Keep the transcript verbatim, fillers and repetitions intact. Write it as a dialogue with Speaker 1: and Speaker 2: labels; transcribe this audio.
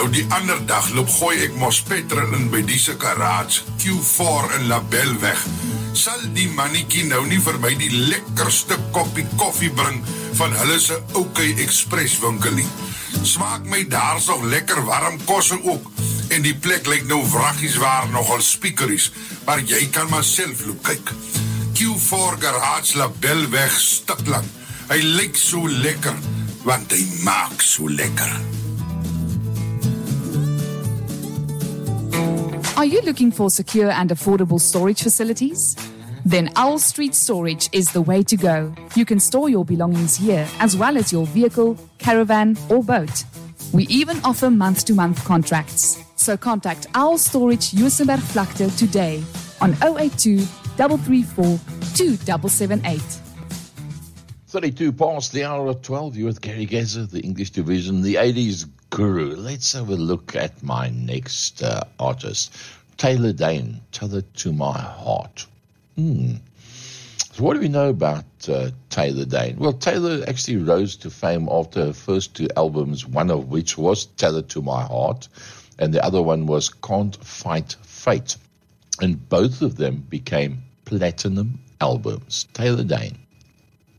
Speaker 1: Die ander dag loop gooi ek mos petrol in by die se garage, Q four in Label weg. Sal die mannetjie nou nie vir my die lekkerste koppie koffie bring van hulle se OK Express winkelie. Smaak my daar so lekker warm kosse ook. En die plek lyk nou wraggies waar nogal speakeries, maar jy kan maar self loop kyk. Q four garage Label weg Stikland. Hy lyk so lekker, want hy maak so lekker.
Speaker 2: Are you looking for secure and affordable storage facilities? Then Owl Street Storage is the way to go. You can store your belongings here, as well as your vehicle, caravan, or boat. We even offer month-to-month contracts. So contact Owl Storage Juisenberg Vlakte today on zero eight two, three three four, two seven seven eight.
Speaker 3: thirty-two past the hour of twelve, you with Gary Gazer, the English division, the eighties guru. Let's have a look at my next uh, artist, Taylor Dayne, Tether to My Heart. Hmm. So what do we know about uh, Taylor Dayne? Well, Taylor actually rose to fame after her first two albums, one of which was Tether to My Heart, and the other one was Can't Fight Fate. And both of them became platinum albums. Taylor Dayne.